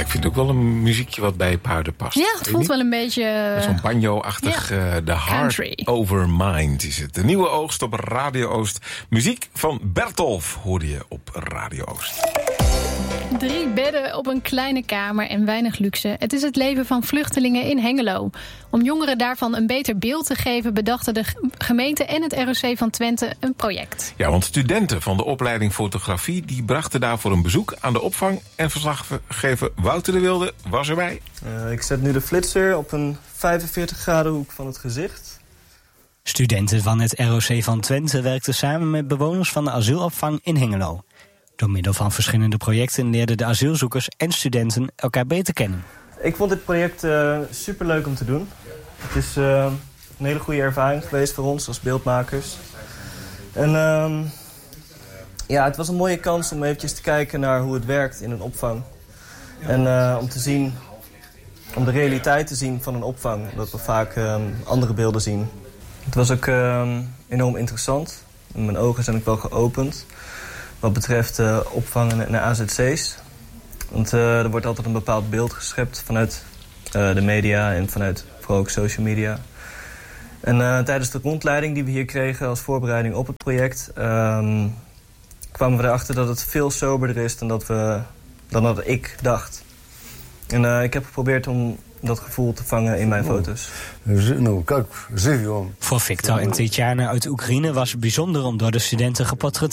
ik vind ook wel een muziekje wat bij paarden past. Ja, het voelt wel een beetje... Zo'n banjo-achtig, The Heart Over Mind is het. De nieuwe oogst op Radio Oost. Muziek van Bertolf hoorde je op Radio Oost. 3 bedden op een kleine kamer en weinig luxe. Het is het leven van vluchtelingen in Hengelo. Om jongeren daarvan een beter beeld te geven, bedachten de gemeente en het ROC van Twente een project. Ja, want studenten van de opleiding fotografie die brachten daarvoor een bezoek aan de opvang. En verslaggever Wouter de Wilde was erbij. Ik zet nu de flitser op een 45 graden hoek van het gezicht. Studenten van het ROC van Twente werkten samen met bewoners van de asielopvang in Hengelo. Door middel van verschillende projecten leerden de asielzoekers en studenten elkaar beter kennen. Ik vond dit project superleuk om te doen. Het is een hele goede ervaring geweest voor ons als beeldmakers. En het was een mooie kans om eventjes te kijken naar hoe het werkt in een opvang. En om de realiteit te zien van een opvang. Omdat we vaak andere beelden zien. Het was ook enorm interessant. Mijn ogen zijn ook wel geopend. Wat betreft opvangen en AZC's. Want er wordt altijd een bepaald beeld geschept vanuit de media en vanuit vooral ook social media. En tijdens de rondleiding die we hier kregen als voorbereiding op het project... kwamen we erachter dat het veel soberder is dan dat ik dacht. En ik heb geprobeerd om dat gevoel te vangen in mijn foto's. Voor Victor en Tetjana uit Oekraïne was het bijzonder om door de studenten geportretteerd